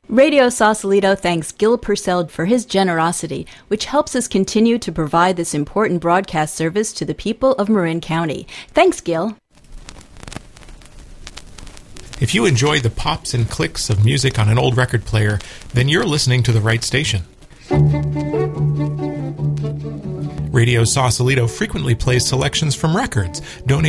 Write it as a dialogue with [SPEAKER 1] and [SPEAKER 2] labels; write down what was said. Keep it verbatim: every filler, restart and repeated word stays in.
[SPEAKER 1] Radio Sausalito thanks Gil Purcell for his generosity, which helps us continue to provide this important broadcast service to the people of Marin County. Thanks, Gil.
[SPEAKER 2] If you enjoy the pops and clicks of music on an old record player, then you're listening to the right station. Radio Sausalito frequently plays selections from records donated